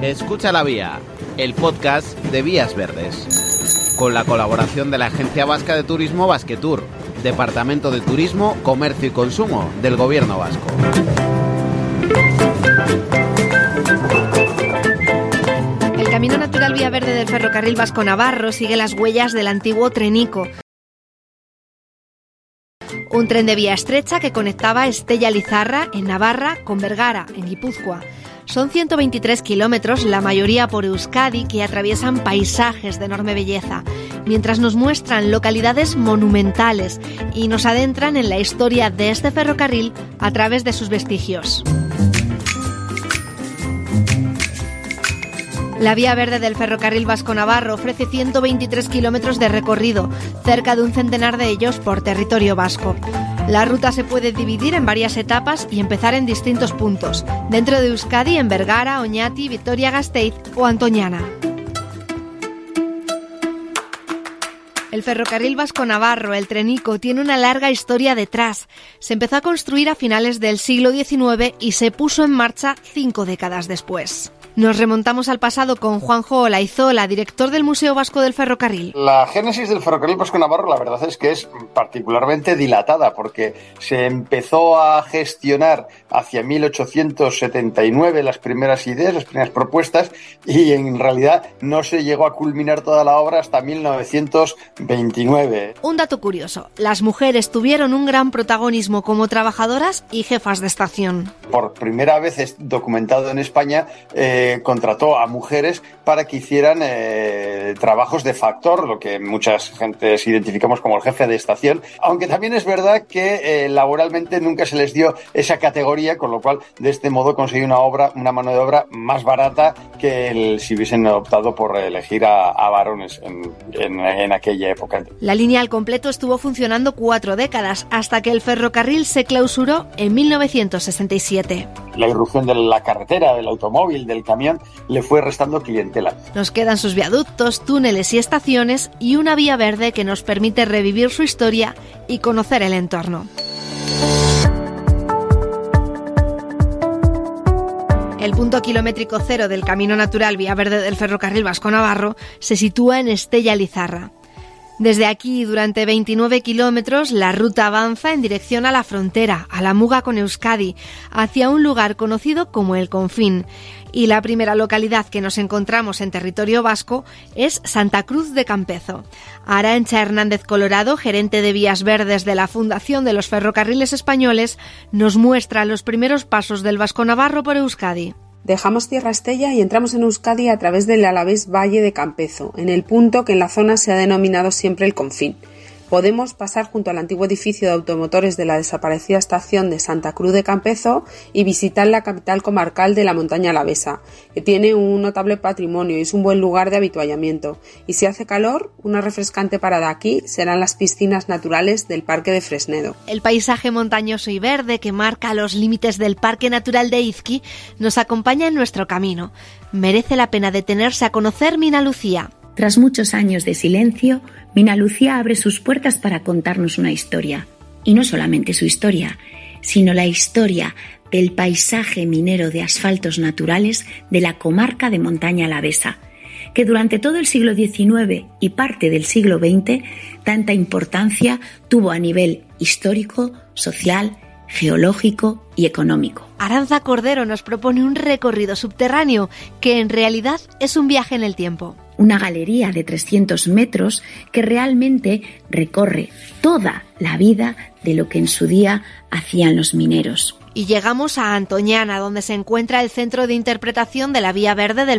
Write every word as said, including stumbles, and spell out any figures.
Escucha la Vía, el podcast de Vías Verdes, con la colaboración de la Agencia Vasca de Turismo Basquetour, Departamento de Turismo, Comercio y Consumo del Gobierno Vasco. El Camino Natural Vía Verde del Ferrocarril Vasco-Navarro sigue las huellas del antiguo Trenico, un tren de vía estrecha que conectaba Estella-Lizarra, en Navarra, con Vergara, en Guipúzcoa. Son ciento veintitrés kilómetros, la mayoría por Euskadi, que atraviesan paisajes de enorme belleza, mientras nos muestran localidades monumentales y nos adentran en la historia de este ferrocarril a través de sus vestigios. La Vía Verde del Ferrocarril Vasco-Navarro ofrece ciento veintitrés kilómetros de recorrido, cerca de un centenar de ellos por territorio vasco. La ruta se puede dividir en varias etapas y empezar en distintos puntos, dentro de Euskadi en Vergara, Oñati, Vitoria-Gasteiz o Antoñana. El ferrocarril Vasco-Navarro, el Trenico, tiene una larga historia detrás. Se empezó a construir a finales del siglo diecinueve y se puso en marcha cinco décadas después. Nos remontamos al pasado con Juanjo Olaizola, director del Museo Vasco del Ferrocarril. La génesis del ferrocarril Vasco-Navarro, la verdad es que es particularmente dilatada, porque se empezó a gestionar hacia mil ochocientos setenta y nueve las primeras ideas, las primeras propuestas, y en realidad no se llegó a culminar toda la obra hasta mil novecientos veintinueve. Un dato curioso, las mujeres tuvieron un gran protagonismo como trabajadoras y jefas de estación. Por primera vez es documentado en España, eh, contrató a mujeres para que hicieran eh, trabajos de factor, lo que muchas gentes identificamos como el jefe de estación, aunque también es verdad que eh, laboralmente nunca se les dio esa categoría, con lo cual de este modo consiguió una obra, una mano de obra más barata que el, si hubiesen optado por elegir a, a varones en, en, en aquella época. La línea al completo estuvo funcionando cuatro décadas, hasta que el ferrocarril se clausuró en mil novecientos sesenta y siete. La irrupción de la carretera, del automóvil, del camión, le fue restando clientela. Nos quedan sus viaductos, túneles y estaciones y una vía verde que nos permite revivir su historia y conocer el entorno. El punto kilométrico cero del Camino Natural Vía Verde del Ferrocarril Vasco-Navarro se sitúa en Estella-Lizarra. Desde aquí, durante veintinueve kilómetros, la ruta avanza en dirección a la frontera, a la muga con Euskadi, hacia un lugar conocido como El Confín. Y la primera localidad que nos encontramos en territorio vasco es Santa Cruz de Campezo. Arantxa Hernández Colorado, gerente de Vías Verdes de la Fundación de los Ferrocarriles Españoles, nos muestra los primeros pasos del Vasco-Navarro por Euskadi. Dejamos Tierra Estella y entramos en Euskadi a través del alavés Valle de Campezo, en el punto que en la zona se ha denominado siempre El Confín. Podemos pasar junto al antiguo edificio de automotores de la desaparecida estación de Santa Cruz de Campezo y visitar la capital comarcal de la montaña alavesa, que tiene un notable patrimonio y es un buen lugar de avituallamiento. Y si hace calor, una refrescante parada aquí serán las piscinas naturales del Parque de Fresnedo. El paisaje montañoso y verde que marca los límites del Parque Natural de Izqui nos acompaña en nuestro camino. Merece la pena detenerse a conocer Mina Lucía. Tras muchos años de silencio, Mina Lucía abre sus puertas para contarnos una historia. Y no solamente su historia, sino la historia del paisaje minero de asfaltos naturales de la comarca de Montaña Alavesa, que durante todo el siglo diecinueve y parte del siglo veinte tanta importancia tuvo a nivel histórico, social, geológico y económico. Aranza Cordero nos propone un recorrido subterráneo que en realidad es un viaje en el tiempo. Una galería de trescientos metros que realmente recorre toda la vida de lo que en su día hacían los mineros. Y llegamos a Antoñana, donde se encuentra el centro de interpretación de la Vía Verde del